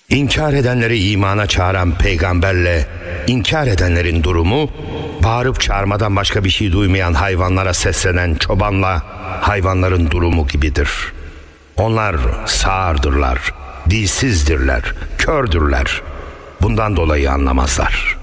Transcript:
İnkar edenleri imana çağıran peygamberle inkar edenlerin durumu, bağırıp çağırmadan başka bir şey duymayan hayvanlara seslenen çobanla hayvanların durumu gibidir. Onlar sağırdırlar, dilsizdirler, kördürler. Bundan dolayı anlamazlar.